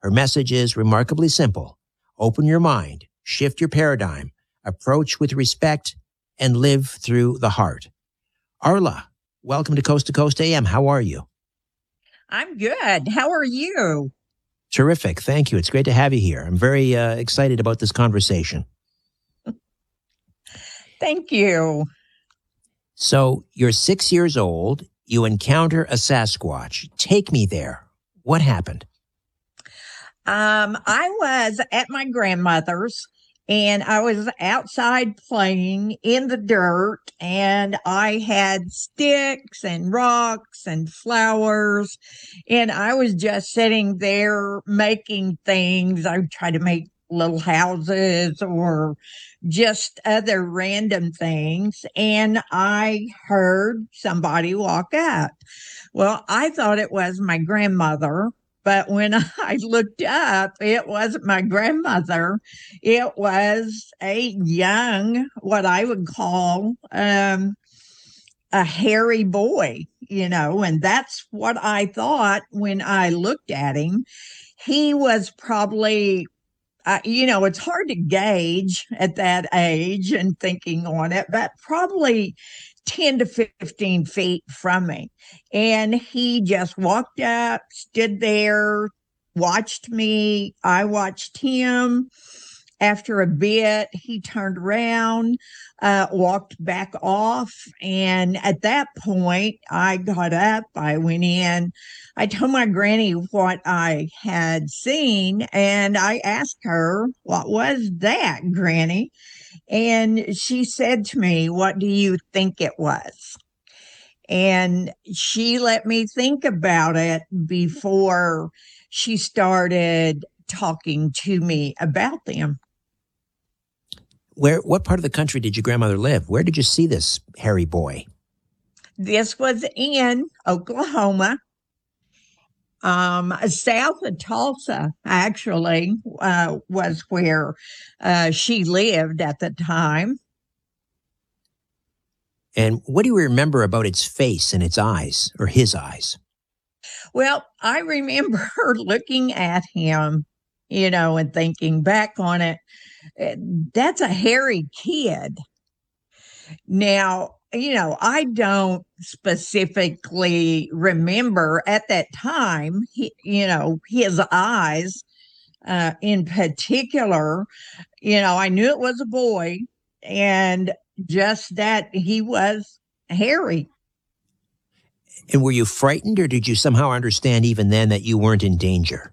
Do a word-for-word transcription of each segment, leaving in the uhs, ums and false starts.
Her message is remarkably simple. Open your mind, shift your paradigm, approach with respect, and live through the heart. Arla, welcome to Coast to Coast A M. How are you? I'm good. How are you? Terrific. Thank you. It's great to have you here. I'm very uh, excited about this conversation. Thank you. So you're six years old. You encounter a Sasquatch. Take me there. What happened? Um, I was at my grandmother's and I was outside playing in the dirt, and I had sticks and rocks and flowers, and I was just sitting there making things. I would try to make little houses or just other random things, and I heard somebody walk up. Well, I thought it was my grandmother. But when I looked up, it wasn't my grandmother. It was a young, what I would call um, a hairy boy, you know, and that's what I thought when I looked at him. He was probably, uh, you know, it's hard to gauge at that age and thinking on it, but probably ten to fifteen feet from me. And he just walked up, stood there, watched me. I watched him. After a bit, he turned around, uh, walked back off. And at that point, I got up, I went in. I told my granny what I had seen, and I asked her, "What was that, Granny?" And she said to me, "What do you think it was?" And she let me think about it before she started talking to me about them. Where, what part of the country did your grandmother live? Where did you see this hairy boy? This was in Oklahoma, um, south of Tulsa, actually, uh, was where uh, she lived at the time. And what do you remember about its face and its eyes, or his eyes? Well, I remember looking at him, you know, and thinking back on it, that's a hairy kid. Now, you know, I don't specifically remember at that time, he, you know, his eyes uh, in particular. You know, I knew it was a boy, and just that he was hairy. And were you frightened, or did you somehow understand even then that you weren't in danger?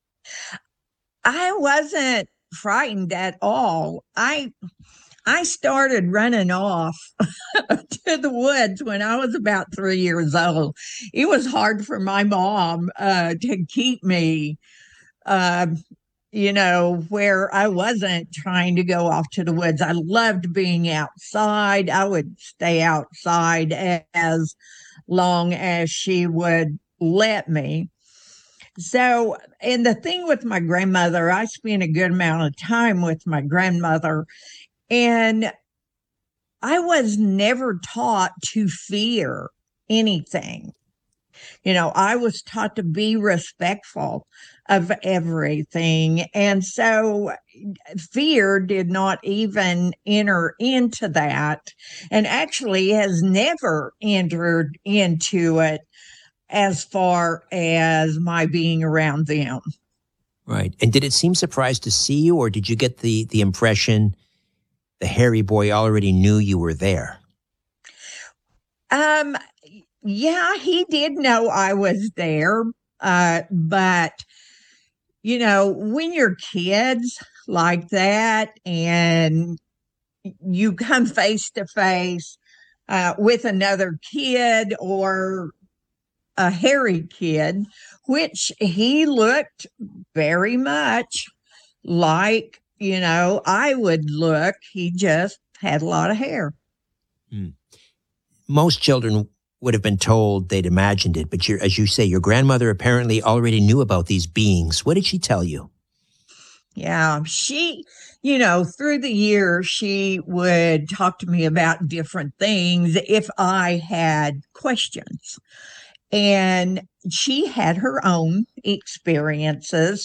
I wasn't frightened at all. I I started running off to the woods when I was about three years old. It was hard for my mom uh, to keep me, uh, you know, where I wasn't trying to go off to the woods. I loved being outside. I would stay outside as long as she would let me. So, and the thing with my grandmother, I spent a good amount of time with my grandmother, and I was never taught to fear anything. You know, I was taught to be respectful of everything. And so fear did not even enter into that, and actually has never entered into it as far as my being around them. Right. And did it seem surprised to see you, or did you get the, the impression the hairy boy already knew you were there? Um, yeah, he did know I was there. Uh, but, you know, when you're kids like that and you come face to face uh, with another kid or a hairy kid, which he looked very much like, you know, I would look. He just had a lot of hair. Hmm. Most children would have been told they'd imagined it, but you're, as you say, your grandmother apparently already knew about these beings. What did she tell you? Yeah, she, you know, through the years, she would talk to me about different things if I had questions. And she had her own experiences